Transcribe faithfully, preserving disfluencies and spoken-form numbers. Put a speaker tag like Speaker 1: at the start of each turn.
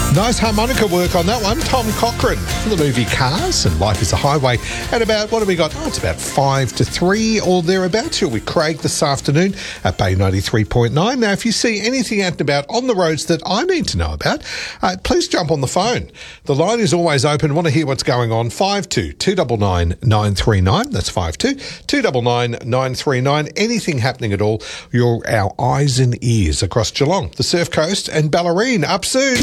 Speaker 1: Nice harmonica work on that one. Tom Cochrane from the movie Cars and Life is a Highway. At about, what have we got? Oh, it's about five to three or thereabouts. You're with Craig this afternoon at Bay ninety-three point nine. Now, if you see anything out and about on the roads that I need to know about, uh, please jump on the phone. The line is always open. Want to hear what's going on? five two two nine nine nine three nine. That's five two two nine nine nine three nine. Anything happening at all, you're our eyes and ears across Geelong, the Surf Coast and Ballerine. Up soon.